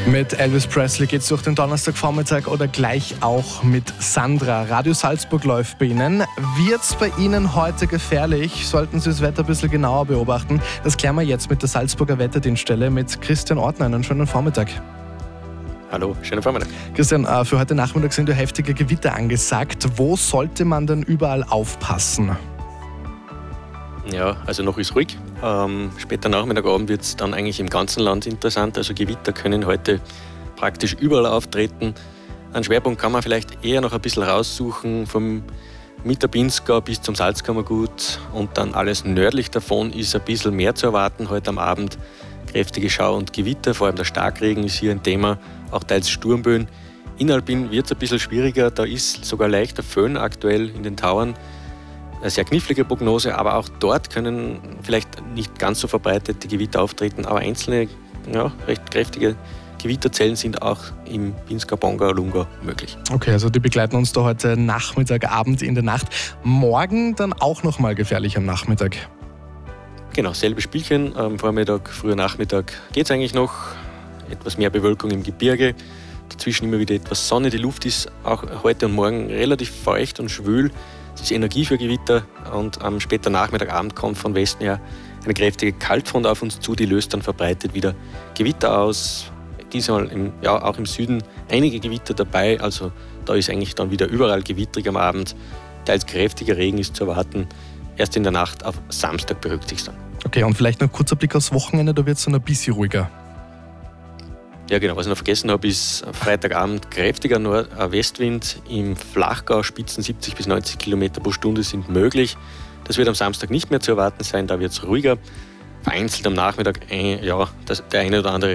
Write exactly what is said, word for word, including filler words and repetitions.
Mit Elvis Presley geht's durch den Donnerstagvormittag oder gleich auch mit Sandra. Radio Salzburg läuft bei Ihnen. Wird's bei Ihnen heute gefährlich? Sollten Sie das Wetter ein bisschen genauer beobachten? Das klären wir jetzt mit der Salzburger Wetterdienststelle mit Christian Ortner. Einen schönen Vormittag. Hallo, schönen Vormittag. Christian, für heute Nachmittag sind ja heftige Gewitter angesagt. Wo sollte man denn überall aufpassen? Ja, also noch ist ruhig. Ähm, später Nachmittagabend wird es dann eigentlich im ganzen Land interessant. Also Gewitter können heute praktisch überall auftreten. Einen Schwerpunkt kann man vielleicht eher noch ein bisschen raussuchen, vom Mitterbinzgau bis zum Salzkammergut, und dann alles nördlich davon ist ein bisschen mehr zu erwarten heute am Abend. Kräftige Schau- und Gewitter, vor allem der Starkregen ist hier ein Thema, auch teils Sturmböen. Inneralpin wird es ein bisschen schwieriger, da ist sogar leichter Föhn aktuell in den Tauern. Eine sehr knifflige Prognose, aber auch dort können vielleicht nicht ganz so verbreitete Gewitter auftreten, aber einzelne, ja, recht kräftige Gewitterzellen sind auch im Pinzgau, Bongau, Lungau möglich. Okay, also die begleiten uns da heute Nachmittag, Abend, in der Nacht. Morgen dann auch nochmal gefährlich am Nachmittag. Genau, selbe Spielchen. Am Vormittag, früher Nachmittag geht es eigentlich noch. Etwas mehr Bewölkung im Gebirge. Dazwischen immer wieder etwas Sonne. Die Luft ist auch heute und morgen relativ feucht und schwül. Es ist Energie für Gewitter, und am späten Nachmittagabend kommt von Westen her eine kräftige Kaltfront auf uns zu, die löst dann verbreitet wieder Gewitter aus. Diesmal im, ja, auch im Süden einige Gewitter dabei, also da ist eigentlich dann wieder überall gewittrig am Abend. Teils kräftiger Regen ist zu erwarten. Erst in der Nacht auf Samstag beruhigt sich dann. Okay, und vielleicht noch ein kurzer Blick aufs Wochenende, da wird es dann ein bisschen ruhiger. Ja genau, was ich noch vergessen habe, ist Freitagabend kräftiger Nord- äh, Westwind. Im Flachgau Spitzen siebzig bis neunzig Kilometer pro Stunde sind möglich. Das wird am Samstag nicht mehr zu erwarten sein, da wird es ruhiger. Vereinzelt am Nachmittag, äh, ja, das, der eine oder andere